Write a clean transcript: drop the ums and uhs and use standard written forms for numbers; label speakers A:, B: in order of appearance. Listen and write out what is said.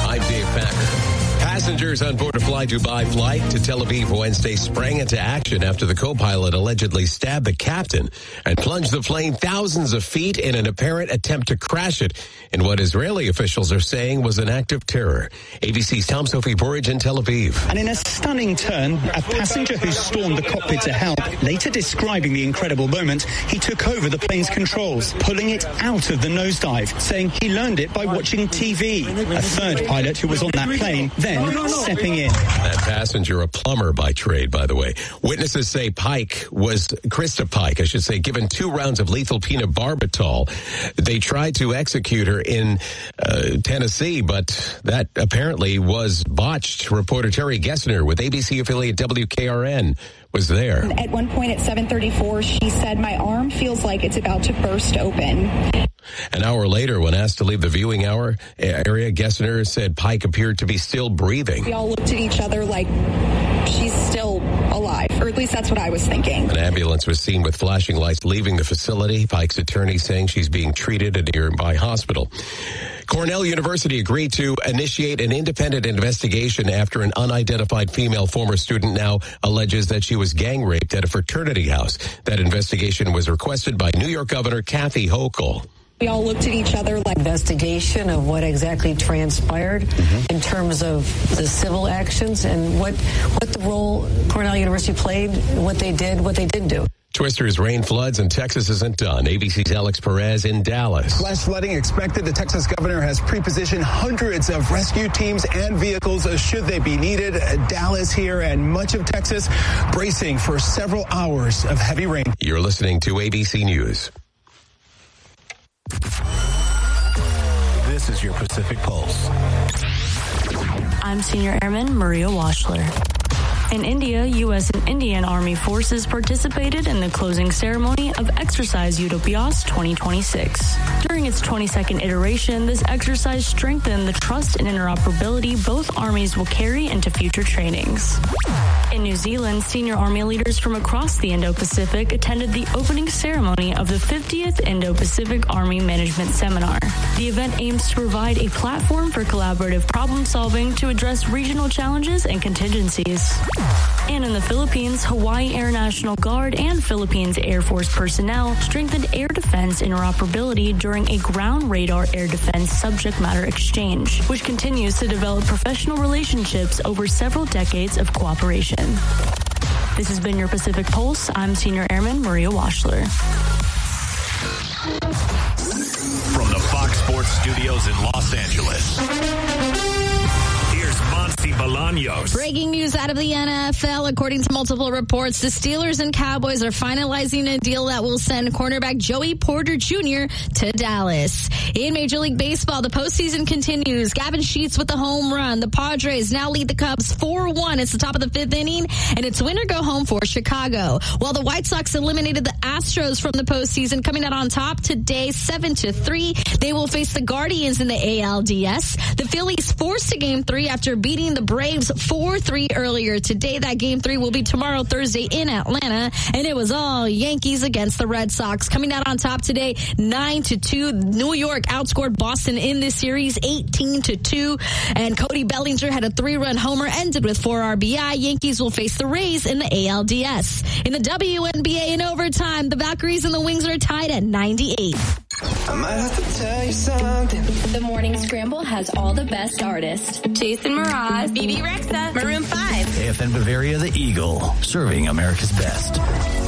A: I'm Dave Packer. Passengers on board a Fly Dubai flight to Tel Aviv Wednesday sprang into action after the co-pilot allegedly stabbed the captain and plunged the plane thousands of feet in an apparent attempt to crash it in what Israeli officials are saying was an act of terror. ABC's Tom Sophie Burridge in Tel Aviv.
B: And in a stunning turn, a passenger who stormed the cockpit to help, later describing the incredible moment, he took over the plane's controls, pulling it out of the nosedive, saying he learned it by watching TV. A third pilot who was on that plane then stepping in.
A: That passenger, a plumber by trade, by the way. Witnesses say Krista Pike, I should say, given 2 rounds of lethal phenobarbital. They tried to execute her in Tennessee, but that apparently was botched. Reporter Terry Gessner with ABC affiliate WKRN was there.
C: At one point at 7:34, she said, "My arm feels like it's about to burst open."
A: An hour later, when asked to leave the viewing area, Gessner said Pike appeared to be still breathing.
C: We all looked at each other like she's still alive, or at least that's what I was thinking.
A: An ambulance was seen with flashing lights leaving the facility. Pike's attorney saying she's being treated at a nearby hospital. Cornell University agreed to initiate an independent investigation after an unidentified female former student now alleges that she was gang raped at a fraternity house. That investigation was requested by New York Governor Kathy Hochul.
C: We all looked at each other like...
D: Investigation of what exactly transpired in terms of the civil actions and what the role Cornell University played, what they did, what they didn't do.
A: Twisters, rain, floods, and Texas isn't done. ABC's Alex Perez in Dallas.
E: Flash flooding expected. The Texas governor has pre-positioned hundreds of rescue teams and vehicles should they be needed. Dallas here and much of Texas bracing for several hours of heavy rain.
A: You're listening to ABC News.
F: This is your Pacific Pulse.
G: I'm Senior Airman Maria Washler. In India, U.S. and Indian Army forces participated in the closing ceremony of Exercise Utopias 2026. During its 22nd iteration, this exercise strengthened the trust and interoperability both armies will carry into future trainings. In New Zealand, senior Army leaders from across the Indo-Pacific attended the opening ceremony of the 50th Indo-Pacific Army Management Seminar. The event aims to provide a platform for collaborative problem solving to address regional challenges and contingencies. And in the Philippines, Hawaii Air National Guard and Philippines Air Force personnel strengthened air defense interoperability during a ground radar air defense subject matter exchange, which continues to develop professional relationships over several decades of cooperation. This has been your Pacific Pulse. I'm Senior Airman Maria Washler.
F: From the Fox Sports Studios in Los Angeles. Bolaños.
H: Breaking news out of the NFL. According to multiple reports, the Steelers and Cowboys are finalizing a deal that will send cornerback Joey Porter Jr. to Dallas. In Major League Baseball, the postseason continues. Gavin Sheets with the home run. The Padres now lead the Cubs 4-1. It's the top of the 5th inning, and it's win or go home for Chicago. While the White Sox eliminated the Astros from the postseason, coming out on top today 7-3. They will face the Guardians in the ALDS. The Phillies forced a Game 3 after beating the Braves 4-3 earlier today. That Game 3 will be tomorrow, Thursday, in Atlanta. And it was all Yankees against the Red Sox. Coming out on top today, 9-2. New York outscored Boston in this series, 18-2. And Cody Bellinger had a 3-run homer, ended with 4 RBI. Yankees will face the Rays in the ALDS. In the WNBA in overtime, the Valkyries and the Wings are tied at 98.
I: I might have to tell you something.
J: The Morning Scramble has all the best artists. Jason Mraz, BB Rexa, Maroon 5.
F: AFN Bavaria, the Eagle, serving America's best.